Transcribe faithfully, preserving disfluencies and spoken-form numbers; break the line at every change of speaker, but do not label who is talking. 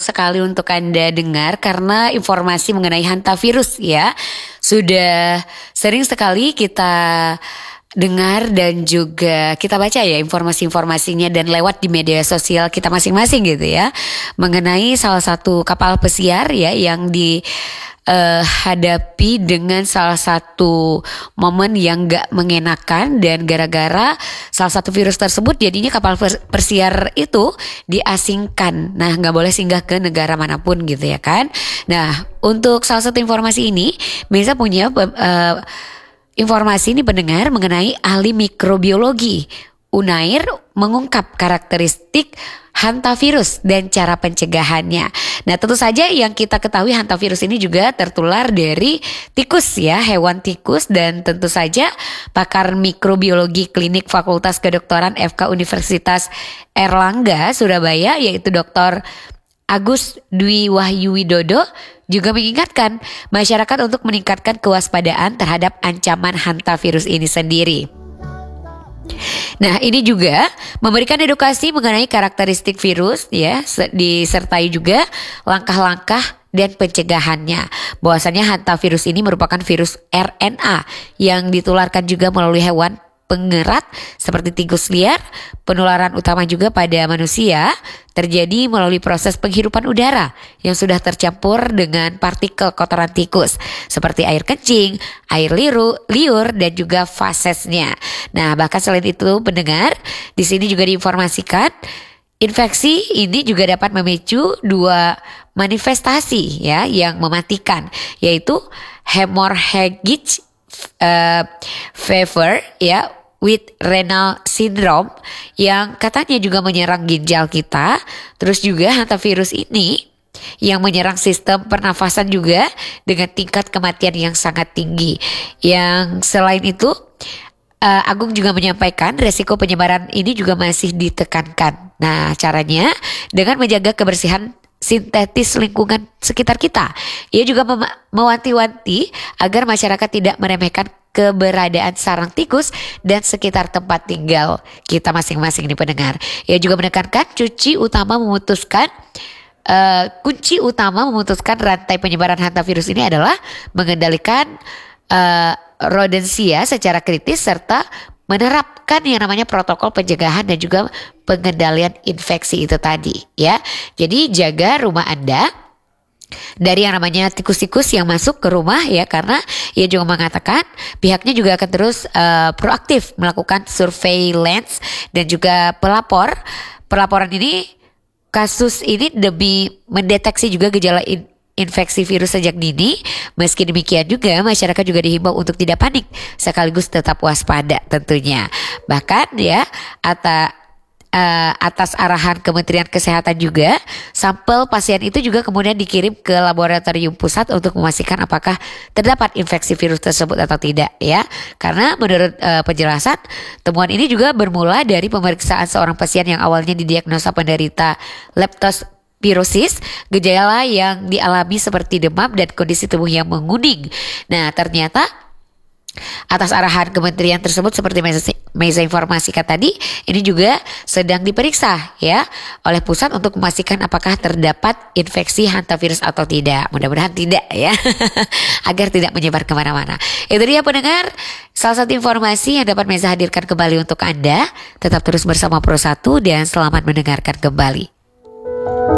sekali untuk Anda dengar karena informasi mengenai hantavirus ya sudah sering sekali kita dengar dan juga kita baca ya informasi-informasinya dan lewat di media sosial kita masing-masing gitu ya mengenai salah satu kapal pesiar ya yang di Uh, hadapi dengan salah satu momen yang gak mengenakan dan gara-gara salah satu virus tersebut jadinya kapal pesiar itu diasingkan. Nah gak boleh singgah ke negara manapun gitu ya kan. Nah untuk salah satu informasi ini Meza punya uh, informasi ini pendengar mengenai ahli mikrobiologi Unair mengungkap karakteristik hantavirus dan cara pencegahannya. Nah tentu saja yang kita ketahui hantavirus ini juga tertular dari tikus ya, hewan tikus, dan tentu saja pakar mikrobiologi klinik Fakultas Kedokteran F K Universitas Erlangga Surabaya yaitu doktor Agus Dwi Wahyu Widodo juga mengingatkan masyarakat untuk meningkatkan kewaspadaan terhadap ancaman hantavirus ini sendiri. Nah ini juga memberikan edukasi mengenai karakteristik virus ya, disertai juga langkah-langkah dan pencegahannya. Bahwasanya hantavirus ini merupakan virus R N A yang ditularkan juga melalui hewan pengerat seperti tikus liar. Penularan utama juga pada manusia terjadi melalui proses penghirupan udara yang sudah tercampur dengan partikel kotoran tikus seperti air kencing, air liru, liur dan juga fasesnya. Nah, bahkan selain itu pendengar, di sini juga diinformasikan infeksi ini juga dapat memicu dua manifestasi ya yang mematikan, yaitu hemorrhagic uh, fever ya with renal syndrome yang katanya juga menyerang ginjal kita. Terus juga hantavirus ini yang menyerang sistem pernafasan juga dengan tingkat kematian yang sangat tinggi. Yang selain itu uh, Agung juga menyampaikan resiko penyebaran ini juga masih ditekankan. Nah caranya dengan menjaga kebersihan sintetis lingkungan sekitar kita. Ia juga mem- mewanti-wanti agar masyarakat tidak meremehkan keberadaan sarang tikus dan sekitar tempat tinggal kita masing-masing nih pendengar. Ia juga menekankan kunci utama memutuskan uh, kunci utama memutuskan rantai penyebaran hantavirus ini adalah mengendalikan uh, rodensia secara kritis serta menerapkan yang namanya protokol pencegahan dan juga pengendalian infeksi itu tadi ya. Jadi jaga rumah Anda dari yang namanya tikus-tikus yang masuk ke rumah ya, karena ia juga mengatakan pihaknya juga akan terus uh, proaktif melakukan surveillance dan juga pelapor. Pelaporan ini kasus ini demi mendeteksi juga gejala in, infeksi virus sejak dini. Meski demikian juga masyarakat juga dihimbau untuk tidak panik sekaligus tetap waspada tentunya. Bahkan ya ata Uh, atas arahan Kementerian Kesehatan juga sampel pasien itu juga kemudian dikirim ke laboratorium pusat untuk memastikan apakah terdapat infeksi virus tersebut atau tidak ya. Karena menurut uh, penjelasan temuan ini juga bermula dari pemeriksaan seorang pasien yang awalnya didiagnosa penderita leptospirosis, gejala yang dialami seperti demam dan kondisi tubuh yang menguning. Nah ternyata atas arahan kementerian tersebut seperti Meza informasikan tadi, ini juga sedang diperiksa ya oleh pusat untuk memastikan apakah terdapat infeksi hantavirus atau tidak. Mudah-mudahan tidak ya, agar tidak menyebar kemana-mana. Itu dia pendengar, salah satu informasi yang dapat Meza hadirkan kembali untuk Anda. Tetap terus bersama Pro satu dan selamat mendengarkan kembali.